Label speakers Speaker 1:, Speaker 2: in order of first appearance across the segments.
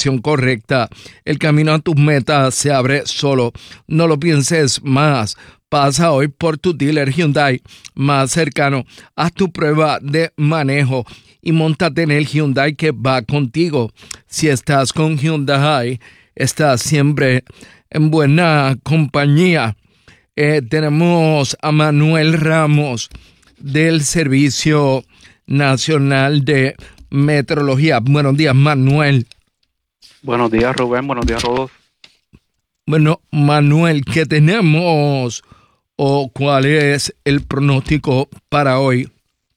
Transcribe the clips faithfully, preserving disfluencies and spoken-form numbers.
Speaker 1: dirección correcta. El camino a tus metas se abre solo. No lo pienses más. Pasa hoy por tu dealer Hyundai más cercano. Haz tu prueba de manejo y móntate en el Hyundai que va contigo. Si estás con Hyundai, estás siempre en buena compañía. Eh, tenemos a Manuel Ramos del Servicio Nacional de Meteorología. Buenos días, Manuel.
Speaker 2: Buenos días, Rubén. Buenos días a todos.
Speaker 1: Bueno, Manuel, ¿qué tenemos o cuál es el pronóstico para hoy?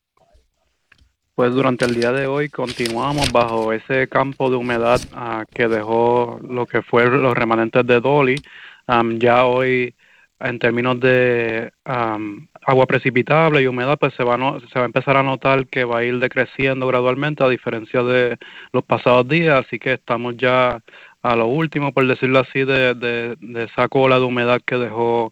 Speaker 2: Pues durante el día de hoy continuamos bajo ese campo de humedad uh, que dejó lo que fue los remanentes de Dolly. Um, ya hoy, en términos de um, agua precipitable y humedad, pues se va, no, se va a empezar a notar que va a ir decreciendo gradualmente a diferencia de los pasados días, así que estamos ya a lo último, por decirlo así, de, de, de esa cola de humedad que dejó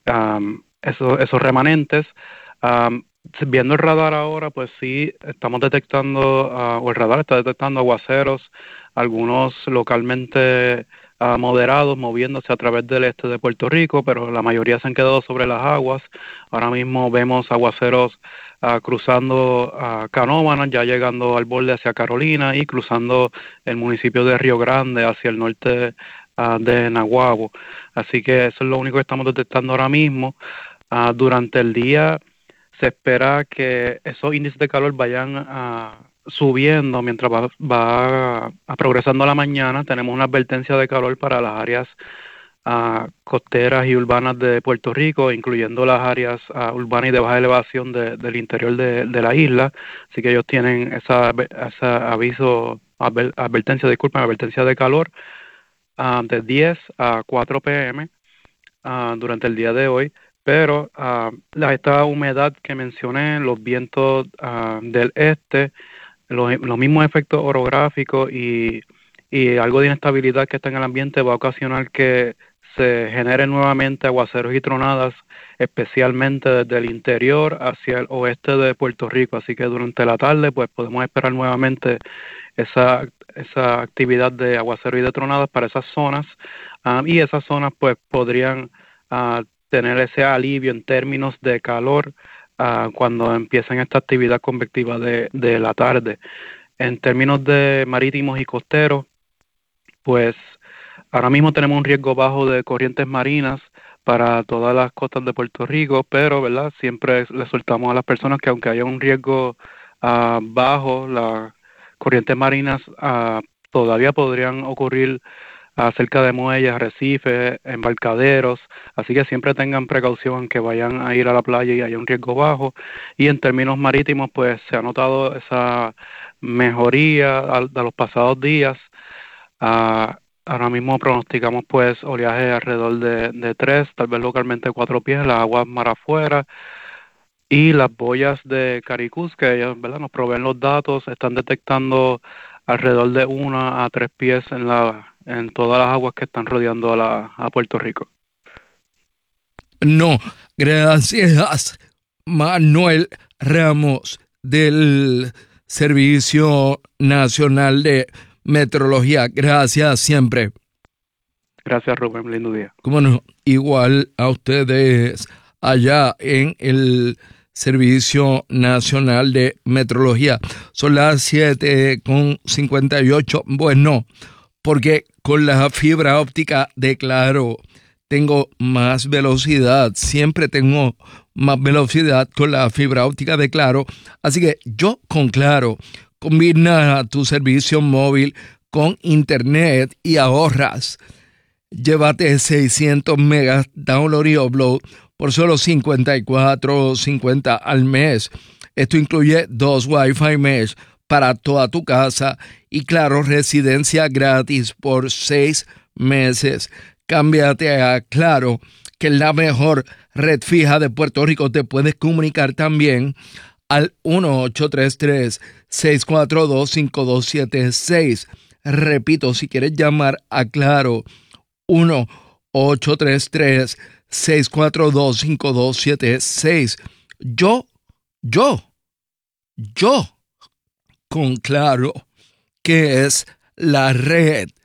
Speaker 2: um, esos, esos remanentes. Um, viendo el radar ahora, pues sí, estamos detectando, uh, o el radar está detectando aguaceros, algunos localmente uh, moderados, moviéndose a través del este de Puerto Rico, pero la mayoría se han quedado sobre las aguas. Ahora mismo vemos aguaceros Uh, cruzando uh, Canóvanas, ya llegando al borde hacia Carolina y cruzando el municipio de Río Grande hacia el norte uh, de Naguabo. Así que eso es lo único que estamos detectando ahora mismo. Uh, durante el día se espera que esos índices de calor vayan uh, subiendo mientras va, va uh, progresando la mañana. Tenemos una advertencia de calor para las áreas Uh, costeras y urbanas de Puerto Rico, incluyendo las áreas uh, urbanas y de baja elevación de, del interior de, de la isla, así que ellos tienen esa, esa aviso, adver, advertencia, disculpen, advertencia de calor uh, de diez a cuatro p m uh, durante el día de hoy, pero uh, la, esta humedad que mencioné, los vientos uh, del este, los, los mismos efectos orográficos y, y algo de inestabilidad que está en el ambiente va a ocasionar que se generen nuevamente aguaceros y tronadas, especialmente desde el interior hacia el oeste de Puerto Rico. Así que durante la tarde pues podemos esperar nuevamente esa, esa actividad de aguacero y de tronadas para esas zonas, um, y esas zonas pues podrían uh, tener ese alivio en términos de calor uh, cuando empiecen esta actividad convectiva de, de la tarde. En términos de marítimos y costeros, pues ahora mismo tenemos un riesgo bajo de corrientes marinas para todas las costas de Puerto Rico, pero verdad siempre le soltamos a las personas que aunque haya un riesgo uh, bajo, las corrientes marinas uh, todavía podrían ocurrir uh, cerca de muelles, arrecifes, embarcaderos, así que siempre tengan precaución que vayan a ir a la playa y haya un riesgo bajo. Y en términos marítimos, pues se ha notado esa mejoría de los pasados días. Uh, Ahora mismo pronosticamos pues oleaje alrededor de, de tres, tal vez localmente cuatro pies, las aguas mar afuera, y las boyas de Caricús, que ellos, ¿verdad?, nos proveen los datos, están detectando alrededor de una a tres pies en la en todas las aguas que están rodeando a, la, a Puerto Rico.
Speaker 1: No, gracias, Manuel Ramos del Servicio Nacional de Meteorología. Gracias siempre.
Speaker 2: Gracias, Rubén. Lindo día.
Speaker 1: Cómo no, igual a ustedes allá en el Servicio Nacional de Meteorología. Son las siete con cincuenta y ocho. Bueno, porque con la fibra óptica de Claro tengo más velocidad. Siempre tengo más velocidad con la fibra óptica de Claro. Así que yo con Claro combina tu servicio móvil con internet y ahorras. Llévate seiscientos megas download y upload por solo cincuenta y cuatro cincuenta al mes. Esto incluye dos Wi-Fi mesh para toda tu casa y Claro residencia gratis por seis meses. Cámbiate a Claro, que es la mejor red fija de Puerto Rico. Te puedes comunicar también al uno ocho tres tres, seis cuatro dos, cinco dos siete seis. Repito, si quieres llamar a Claro, uno ocho tres tres, seis cuatro dos, cinco dos siete seis. Yo, yo, yo, con Claro, que es la red